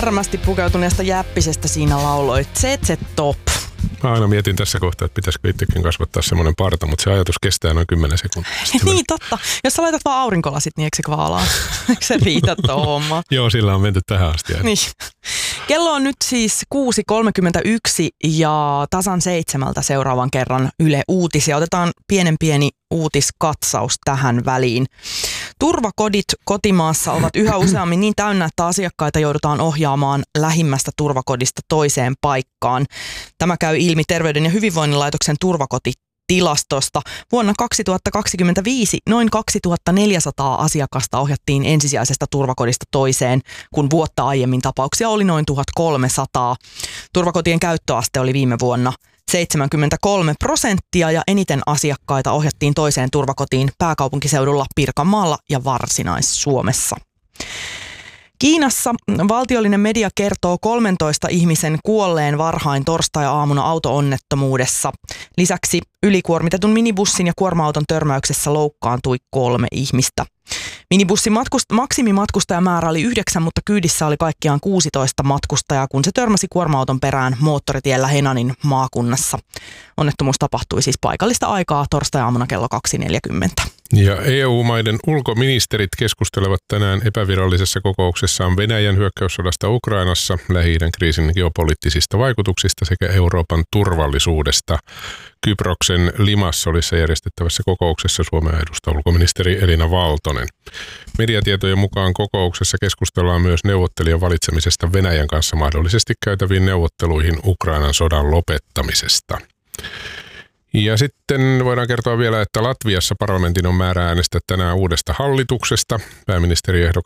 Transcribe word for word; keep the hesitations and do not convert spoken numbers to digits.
kärmästi pukeutuneesta jäppisestä siinä lauloit. Z Z Top. Mä aina mietin tässä kohtaa, että pitäisikö itsekin kasvattaa semmoinen parta, mutta se ajatus kestää noin kymmenen sekuntia. Niin, totta. Jos sä laitat vaan aurinkolasit, niin eikö se kvaalaa? Eikö se riitä tuo homma? Joo, sillä on menty tähän asti. Niin. Kello on nyt siis kuusi kolmekymmentäyksi ja tasan seitsemältä seuraavan kerran Yle Uutisia. Otetaan pienen pieni uutiskatsaus tähän väliin. Turvakodit kotimaassa ovat yhä useammin niin täynnä, että asiakkaita joudutaan ohjaamaan lähimmästä turvakodista toiseen paikkaan. Tämä käy ilmi Terveyden ja hyvinvoinnin laitoksen turvakotitilastosta. Vuonna kaksituhattakaksikymmentäviisi noin kaksituhattaneljäsataa asiakasta ohjattiin ensisijaisesta turvakodista toiseen, kun vuotta aiemmin tapauksia oli noin tuhatkolmesataa. Turvakotien käyttöaste oli viime vuonna seitsemänkymmentäkolme prosenttia ja eniten asiakkaita ohjattiin toiseen turvakotiin pääkaupunkiseudulla, Pirkanmaalla ja Varsinais-Suomessa. Kiinassa valtiollinen media kertoo kolmentoista ihmisen kuolleen varhain torstai-aamuna auto-onnettomuudessa. Lisäksi ylikuormitetun minibussin ja kuorma-auton törmäyksessä loukkaantui kolme ihmistä. Minibussin matkust- maksimimatkustajamäärä oli yhdeksän, mutta kyydissä oli kaikkiaan kuusitoista matkustajaa, kun se törmäsi kuorma-auton perään moottoritiellä Henanin maakunnassa. Onnettomuus tapahtui siis paikallista aikaa torstai-aamuna kello kaksi neljäkymmentä. Ja E U-maiden ulkoministerit keskustelevat tänään epävirallisessa kokouksessaan Venäjän hyökkäyssodasta Ukrainassa, Lähi-idän kriisin geopoliittisista vaikutuksista sekä Euroopan turvallisuudesta. Kyproksen Limassolissa järjestettävässä kokouksessa Suomea edustaa ulkoministeri Elina Valtonen. Mediatietojen mukaan kokouksessa keskustellaan myös neuvottelijan valitsemisesta Venäjän kanssa mahdollisesti käytäviin neuvotteluihin Ukrainan sodan lopettamisesta. Ja sitten voidaan kertoa vielä, että Latviassa parlamentin on määrä äänestää tänään uudesta hallituksesta. Pääministeriehdokas